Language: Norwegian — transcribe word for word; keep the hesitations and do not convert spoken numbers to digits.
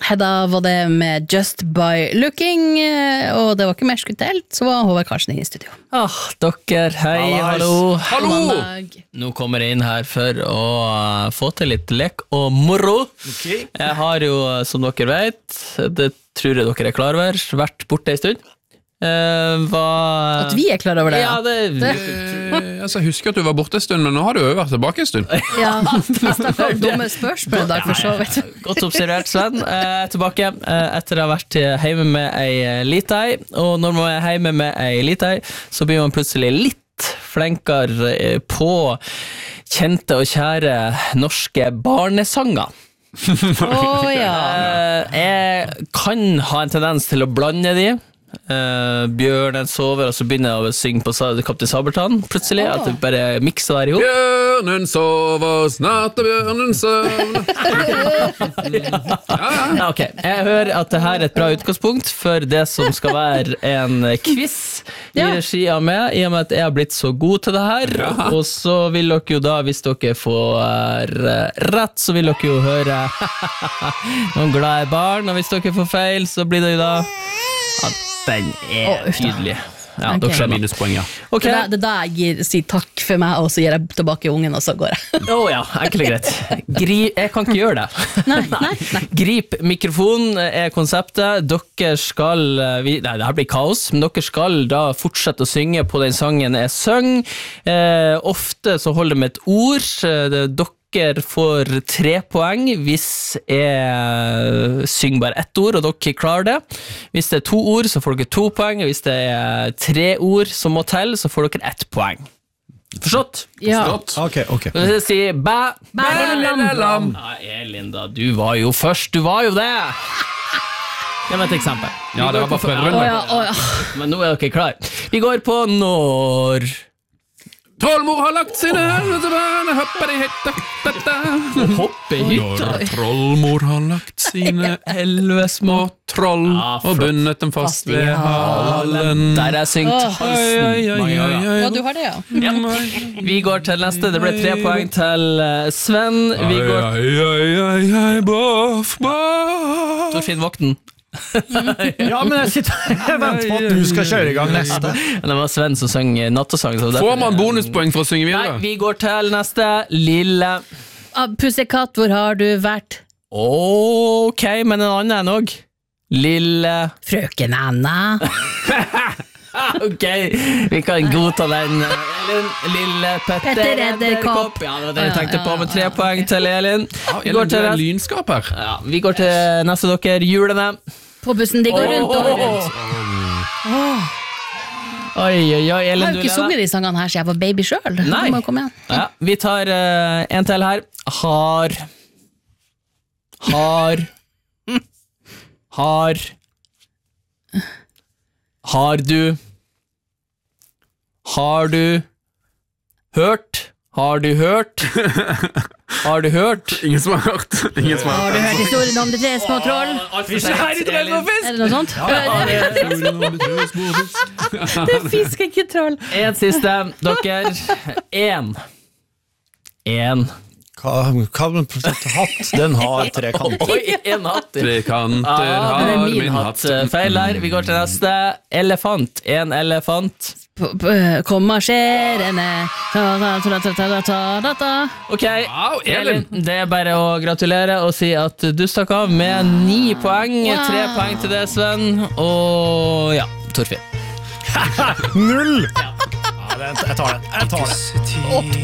Da var det med Just By Looking, og det var ikke mer skuttelt, så var Håvard Karlsen i studio. Ah, dere, hei, hallo. Hallo! Nå kommer jeg inn her for å få til litt lek og moro. Okay. Jeg har jo, som dere vet, det tror jeg dere er klar over, vært borte en stund. Uh, var... At vi er klar over det, ja. det, det. Eh, altså, jeg husker at du var borte en stund, men nå har du jo vært tilbake en stund. Ja, vi snakket om dumme spørsmål i dag, for så vidt. Godt observert, Sven. Uh, tilbake uh, etter å ha vært hjemme med ei litei, og når man er hjemme med ei litei, så blir man plutselig litt flinkere på kjente og kjære norske barnesanger. Åh, ja. uh, Jeg kan ha en tendens til å blande de. Uh, Bjørnen sover, og så begynner jeg å synge på Kaptein Sabeltann plutselig, oh. At det bare mikser der ihop. Bjørnen sover, snart er bjørnen søvn. ja. Ja, ok, jeg hører at det her er et bra utgangspunkt for det som skal være en quiz i ja. Regi av meg, i og med at jeg har blitt så god til det her. Ja. Og så vil dere jo da, hvis dere får rett, så vil dere jo høre noen glade barn, og hvis dere får feil, så blir det jo da at den er oh, tydelig. Ja, okay. Dere skjønner minuspoeng, ja. Okay. Det, det der jeg gir, sier takk for meg, og så gir jeg tilbake ungen, og så går jeg. Åh oh, ja, enkelt og greit. Gri, jeg kan ikke gjøre det. Nei, nei, nei. Grip mikrofonen er konseptet. Dere skal, vi, nei, det her blir kaos, men dere skal da fortsette å synge på den sangen jeg søng. Eh, ofte så holder det med et ord. Det, dere Dere får tre poeng hvis jeg synger bare ett ord, og dere klarer det. Hvis det er to ord, så får dere to poeng. Hvis det er tre ord som må til, så får dere ett poeng. Forstått? Ja. Forstått. Ok, ok. Hvis jeg sier bæ, bæ, lam, lam. Ja, Elin da, du var jo først, du var jo det. Det var et eksempel. Ja, det var bare prøverunde. Å ja, å ja. Men nå er dere klar. Vi går på når... Trollmor har lagt sine hopper i hytta. Hoppe i hytta. Når trollmor har lagt sine elleve små troll Ja, og bundet dem fast ved halen. Der er syngt Åh. halsen mange ganger. Ja, du har det, ja. Ja. Vi går til neste. Det ble tre poeng til eh, Sven. Vi går Ai, ai, ai, ai, boff, boff. Torfinn Vokten. Ja, men jeg sitter jeg venter på at du skal kjøre i gang neste. Det var Sven som sang nattesang. så derfor- Får man bonuspoeng for å synge Nei, videre? vi går til neste. Lille. Ah, Pussekatt, hvor har du vært? Ok, men en annen enn også. Lille. Frøken Anna. Ok, vi kan godta den. Elin, lille Petter, Petter Edderkopp. Ja, det var det jeg tenkte på med tre poeng til Elin. Vi går Det til, er lynskap her. ja, vi går til neste dere, julene. På bussen, de går rundt og rundt. Oi, oi, oi, Jeg Elin, har du jo ikke sunget de sangene her, så jeg var baby selv. Nei. Du må komme igjen. Ja, vi tar uh, en til her. Har Har Har Har du Har du Hørt? Har du hørt? Har du hørt? Ingen som har hørt. Ingen som har Har hørt. du hørt historien om de tre små troll? Er det noe sånt? Det er fisk, ikke troll. En siste, dere. En. En. Hva har hatt? Den har tre kanter. Oi, en hatt. Tre kanter Ja, har det er min min hatt. hatt. Feil der. Vi går til neste. Elefant. En elefant. P- p- Kom marsjerende. Ta, ta, ta, ta, ta, ta, ta, ta. Ok, Wow, Elin. Elin, det er bare å gratulere og si at du stakk av med ni poeng. Wow. Tre poeng til det, Sven. Og ja, Torfinn. Null! Ja, den, jeg tar den. Jeg tar den.